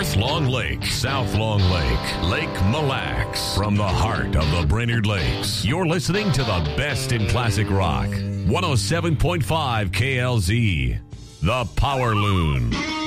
North Long Lake, South Long Lake, Lake Mille Lacs. From the heart of the Brainerd Lakes, you're listening to the best in classic rock. 107.5 KLZ, The Power Loon.